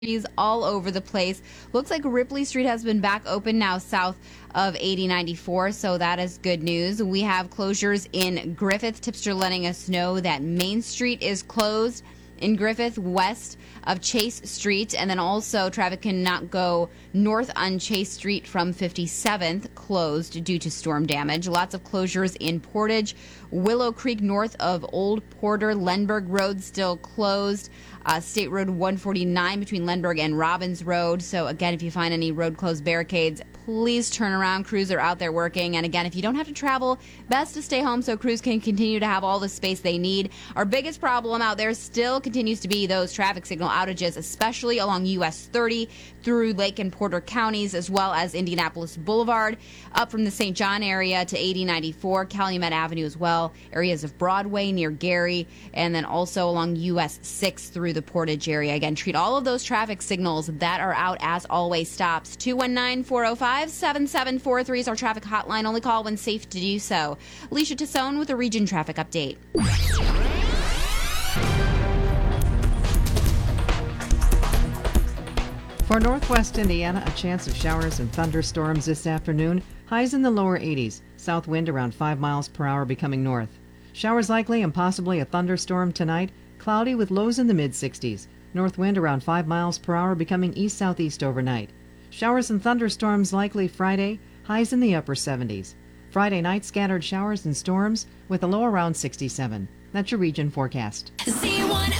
all over the place. Looks like Ripley Street has been back open now south of 8094, so that is good news. We have closures in Griffith. Tipster letting us know that Main Street is closed in Griffith west of Chase Street, and then also traffic cannot go north on Chase Street from 57th, closed due to storm damage. Lots of closures in Portage. Willow Creek north of Old Porter. Lenberg Road still closed. State Road 149 between Lenberg and Robbins Road. So again, if you find any road closed barricades, please turn around. Crews are out there working. And again, if you don't have to travel, best to stay home so crews can continue to have all the space they need. Our biggest problem out there still continues to be those traffic signal outages, especially along US 30 through Lake and Porter counties, as well as Indianapolis Boulevard, up from the St. John area to 8094, Calumet Avenue as well, areas of Broadway near Gary, and then also along US 6 through the Portage area. Again, treat all of those traffic signals that are out as always stops. 219-405-7743 is our traffic hotline. Only call when safe to do so. Alicia Tassone with a region traffic update. For northwest Indiana, a chance of showers and thunderstorms this afternoon. Highs in the lower 80s. South wind around 5 miles per hour becoming north. Showers likely and possibly a thunderstorm tonight. Cloudy with lows in the mid-60s. North wind around 5 miles per hour becoming east-southeast overnight. Showers and thunderstorms likely Friday. Highs in the upper 70s. Friday night, scattered showers and storms with a low around 67. That's your region forecast. Z1